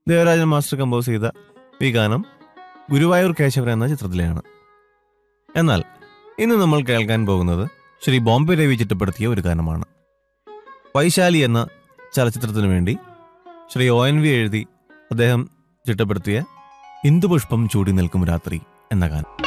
Devarajan master compose ചെയ്ത ഈ ഗാനം ഗുരുവായൂർ കേശവൻ എന്ന ചിത്രത്തിലെയാണ്. എന്നാൽ ഇന്ന് നമ്മൾ കേൾക്കാൻ പോകുന്നത് ശ്രീ ബോംബെ രവി ചിട്ടപ്പെടുത്തിയ ഒരു ഗാനമാണ്. വൈശാലി എന്ന ചലച്ചിത്രത്തിനു വേണ്ടി ശ്രീ ONV എഴുതി അദ്ദേഹം ചിട്ടപ്പെടുത്തിയ ഇന്ദുപുഷ്പം ചൂടി നിൽക്കും രാത്രി എന്ന ഗാനം.